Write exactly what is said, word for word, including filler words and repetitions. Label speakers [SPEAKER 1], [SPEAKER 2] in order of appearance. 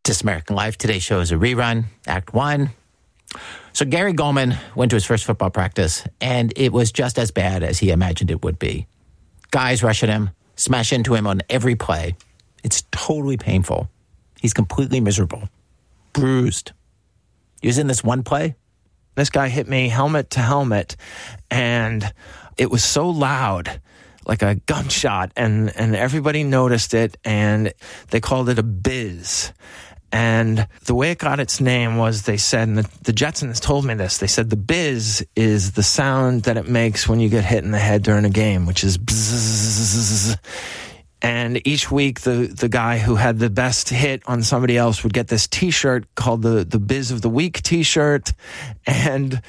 [SPEAKER 1] This American Life. Today's show is a rerun, Act One. So Gary Gulman went to his first football practice, and it was just as bad as he imagined it would be. Guys rush at him, smash into him on every play. It's totally painful. He's completely miserable, bruised. He was in this one play.
[SPEAKER 2] This guy hit me helmet to helmet, and it was so loud, like a gunshot, and, and everybody noticed it, and they called it a biz. And the way it got its name was, they said, and the, the Jetsons told me this, they said the biz is the sound that it makes when you get hit in the head during a game, which is bzzz. And each week, the, the guy who had the best hit on somebody else would get this T-shirt called the, the Biz of the Week T-shirt. And